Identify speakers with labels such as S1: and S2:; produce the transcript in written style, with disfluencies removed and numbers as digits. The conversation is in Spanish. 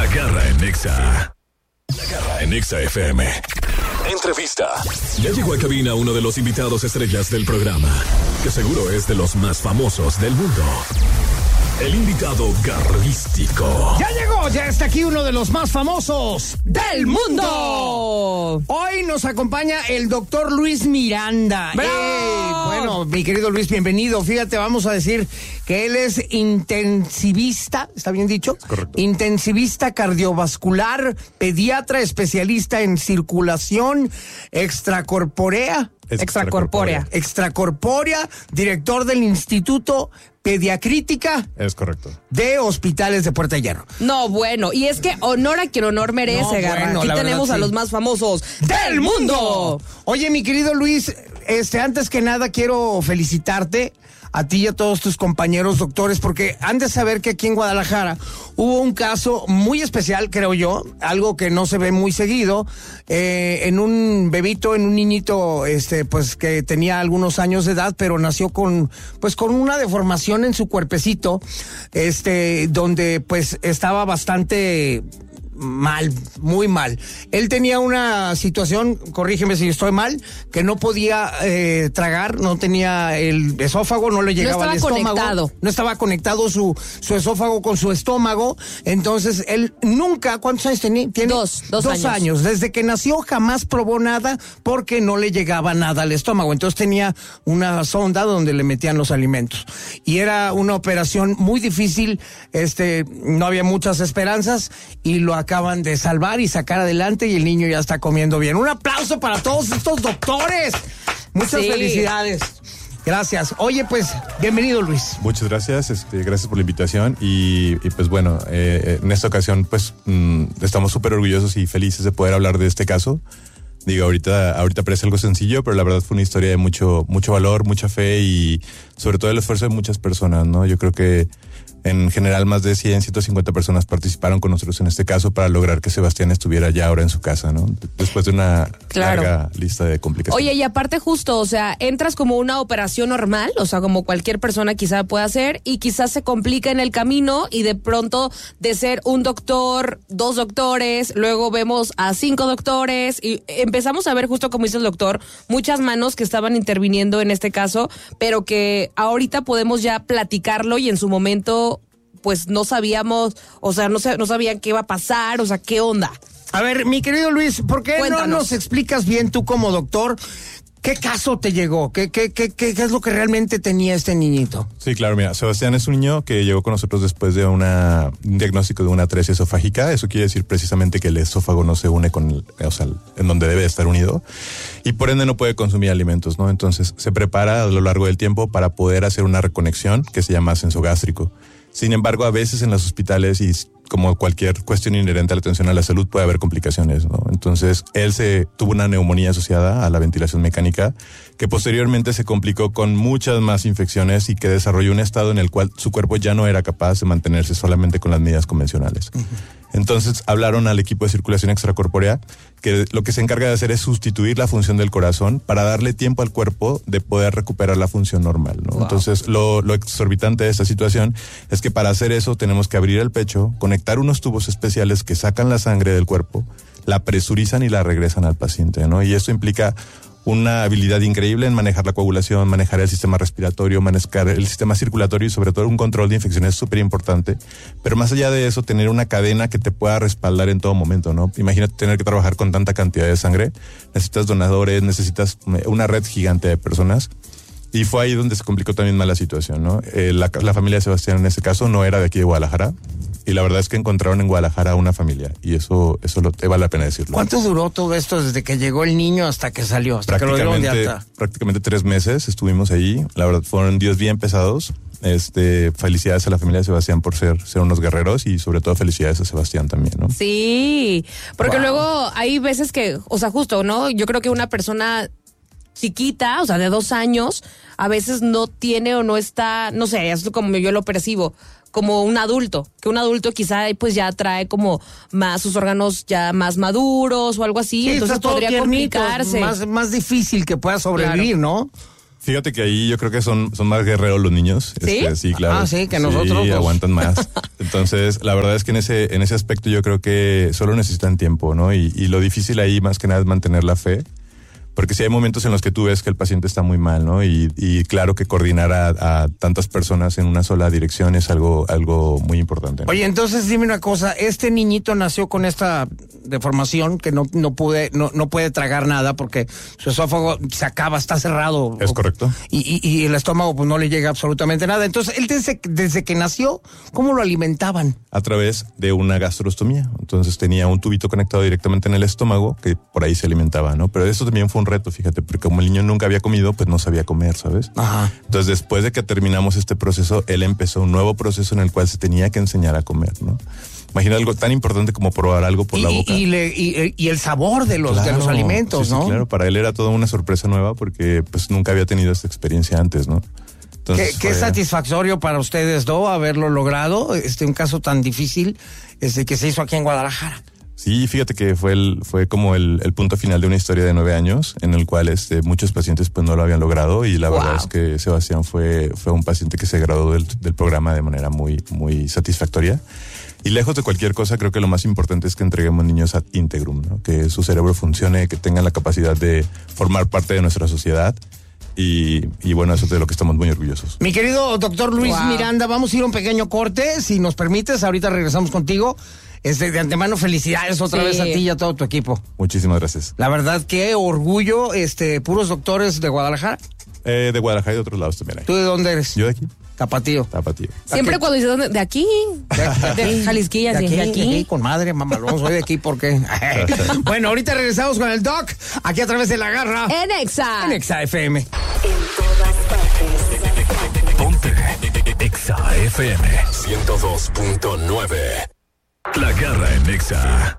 S1: Garra en Nexa. La Garra en Nexa FM. Entrevista. Ya llegó a cabina uno de los invitados estrellas del programa, que seguro es de los más famosos del mundo. El invitado garrístico.
S2: Ya está aquí uno de los más famosos del mundo. Hoy nos acompaña el doctor Luis Miranda. Bueno, mi querido Luis, bienvenido. Fíjate, vamos a decir que él es intensivista, ¿está bien dicho?
S3: Correcto.
S2: Intensivista cardiovascular, pediatra, especialista en circulación extracorpórea, director del Instituto Pediacrítica.
S3: Es correcto.
S2: De Hospitales de Puerta de Hierro.
S4: No, bueno, y es que honor a quien honor merece, Garra.
S2: Bueno,
S4: aquí tenemos a los más famosos del mundo.
S2: Oye, mi querido Luis, antes que nada quiero felicitarte a ti y a todos tus compañeros doctores, porque han de saber que aquí en Guadalajara hubo un caso muy especial, creo yo, algo que no se ve muy seguido, en un bebito, en un niñito, pues que tenía algunos años de edad, pero nació con una deformación en su cuerpecito, donde pues estaba bastante mal, muy mal. Él tenía una situación, corrígeme si estoy mal, que no podía tragar, no tenía el esófago, no le llegaba al estómago. No estaba conectado su esófago con su estómago. Entonces, él nunca, ¿cuántos años tenía? Tiene dos años. Desde que nació jamás probó nada porque no le llegaba nada al estómago. Entonces tenía una sonda donde le metían los alimentos. Y era una operación muy difícil, no había muchas esperanzas y lo acaban de salvar y sacar adelante y el niño ya está comiendo bien. Un aplauso para todos estos doctores. Muchas felicidades. Gracias. Oye, pues, bienvenido, Luis.
S3: Muchas gracias, gracias por la invitación y pues bueno, en esta ocasión pues estamos súper orgullosos y felices de poder hablar de este caso. Digo, ahorita parece algo sencillo, pero la verdad fue una historia de mucho valor, mucha fe y sobre todo el esfuerzo de muchas personas, ¿no? Yo creo que en general más de 150 personas participaron con nosotros en este caso para lograr que Sebastián estuviera ya ahora en su casa, ¿no? Después de una larga lista de complicaciones.
S4: Oye, y aparte justo, o sea, entras como una operación normal, o sea, como cualquier persona quizá pueda hacer, y quizás se complica en el camino y de pronto de ser un doctor, 2 doctores, luego vemos a 5 doctores y empezamos a ver, justo como dice el doctor, muchas manos que estaban interviniendo en este caso, pero que ahorita podemos ya platicarlo y en su momento pues no sabíamos, o sea, no sabían qué iba a pasar, o sea, qué onda.
S2: A ver, mi querido Luis, ¿por qué
S4: Cuéntanos.
S2: no nos explicas bien tú como doctor qué caso te llegó? ¿Qué es lo que realmente tenía este niñito?
S3: Sí, claro, mira, Sebastián es un niño que llegó con nosotros después de un diagnóstico de una atresia esofágica. Eso quiere decir precisamente que el esófago no se une en donde debe estar unido y por ende no puede consumir alimentos, ¿no? Entonces se prepara a lo largo del tiempo para poder hacer una reconexión que se llama ascenso gástrico. Sin embargo, a veces en los hospitales y como cualquier cuestión inherente a la atención a la salud puede haber complicaciones, ¿no? Entonces, él tuvo una neumonía asociada a la ventilación mecánica que posteriormente se complicó con muchas más infecciones y que desarrolló un estado en el cual su cuerpo ya no era capaz de mantenerse solamente con las medidas convencionales. Uh-huh. Entonces, hablaron al equipo de circulación extracorpórea que lo que se encarga de hacer es sustituir la función del corazón para darle tiempo al cuerpo de poder recuperar la función normal, ¿no? Wow. Entonces, lo exorbitante de esta situación es que para hacer eso tenemos que abrir el pecho, conectar unos tubos especiales que sacan la sangre del cuerpo, la presurizan y la regresan al paciente, ¿no? Y esto implica una habilidad increíble en manejar la coagulación, manejar el sistema respiratorio, manejar el sistema circulatorio y sobre todo un control de infecciones súper importante. Pero más allá de eso, tener una cadena que te pueda respaldar en todo momento, ¿no? Imagínate tener que trabajar con tanta cantidad de sangre. Necesitas donadores, necesitas una red gigante de personas. Y fue ahí donde se complicó también más la situación, ¿no? La familia de Sebastián en ese caso no era de aquí de Guadalajara. Y la verdad es que encontraron en Guadalajara una familia. Y eso vale la pena decirlo.
S2: ¿Cuánto duró todo esto desde que llegó el niño hasta que salió? Hasta que lo dieron de alta.
S3: Prácticamente 3 meses estuvimos ahí. La verdad fueron días bien pesados. Felicidades a la familia de Sebastián por ser unos guerreros y sobre todo felicidades a Sebastián también, ¿no?
S4: Sí, porque luego hay veces que, o sea, justo, ¿no? Yo creo que una persona chiquita, o sea, de 2 años, a veces no tiene o no está, no sé, es como yo lo percibo, como un adulto, que un adulto quizá pues ya trae como más sus órganos ya más maduros o algo así, sí, entonces podría complicarse.
S2: Más difícil que pueda sobrevivir, claro. ¿No?
S3: Fíjate que ahí yo creo que son más guerreros los niños.
S4: ¿Sí?
S3: Sí, claro.
S2: Sí, que nosotros.
S3: Sí,
S2: pues.
S3: aguantan más. Entonces, la verdad es que en ese aspecto yo creo que solo necesitan tiempo, ¿no? Y lo difícil ahí más que nada es mantener la fe. Porque sí hay momentos en los que tú ves que el paciente está muy mal, ¿no? Y claro que coordinar a tantas personas en una sola dirección es algo muy importante, ¿no?
S2: Oye, entonces dime una cosa, este niñito nació con esta deformación que no puede tragar nada porque su esófago se acaba, está cerrado.
S3: Es correcto.
S2: Y el estómago pues no le llega absolutamente nada. Entonces, él desde que nació, ¿cómo lo alimentaban?
S3: A través de una gastrostomía. Entonces tenía un tubito conectado directamente en el estómago que por ahí se alimentaba, ¿no? Pero eso también fue un reto, fíjate, porque como el niño nunca había comido, pues no sabía comer, ¿sabes?
S2: Ajá.
S3: Entonces, después de que terminamos este proceso, él empezó un nuevo proceso en el cual se tenía que enseñar a comer, ¿no? Imagina algo tan importante como probar algo por la boca.
S2: Y el sabor de los alimentos,
S3: sí,
S2: ¿no?
S3: Sí, claro, para él era toda una sorpresa nueva porque pues nunca había tenido esta experiencia antes, ¿no? Entonces,
S2: Qué satisfactorio para ustedes, ¿no? Haberlo logrado, un caso tan difícil que se hizo aquí en Guadalajara.
S3: Sí, fíjate que fue como el punto final de una historia de 9 años en el cual muchos pacientes pues no lo habían logrado y la verdad es que Sebastián fue un paciente que se graduó del programa de manera muy, muy satisfactoria. Y lejos de cualquier cosa, creo que lo más importante es que entreguemos niños ad integrum, ¿no? Que su cerebro funcione, que tengan la capacidad de formar parte de nuestra sociedad. Y bueno, eso es de lo que estamos muy orgullosos.
S2: Mi querido doctor Luis Miranda, vamos a ir a un pequeño corte, si nos permites, ahorita regresamos contigo. De antemano, felicidades otra vez a ti y a todo tu equipo.
S3: Muchísimas gracias.
S2: La verdad, qué orgullo, puros doctores de Guadalajara.
S3: De Guadalajara y de otros lados también hay.
S2: ¿Tú de dónde eres?
S3: Yo de aquí.
S2: Tapatío.
S4: Siempre cuando dices ¿dónde? De aquí. De Jalisquilla,
S2: de aquí. Con madre, mamalón, soy de aquí porque. Bueno, ahorita regresamos con el Doc, aquí a través de La Garra.
S4: En Exa
S2: FM.
S5: En todas partes.
S1: Ponte Exa FM 102.9. La Garra en Exa.